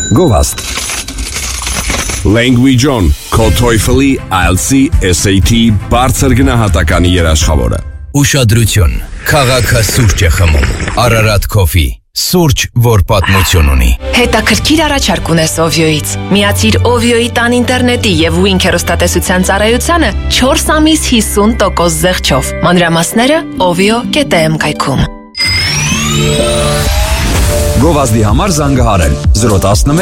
Գովաստ։ Language On, քո TOEFL-ի, IELTS-ի, SAT-ի բարձր գնահատականի երաշխավորը։ Ուշադրություն, քաղաքը սուրճ է խմում, Ararat Coffee, սուրճ, որ պատմություն ունի։ Հետաքրքիր առաջարկ ունես Ovio-ից։ Միացիր Ovio-ի տան ինտերնետի եւ Wink հեռուստատեսության ծառայությանը 4 ամիս 50% զեղչով։ Մանրամասները ovio.am կայքում։ Գովազդի համար զանգահարել 011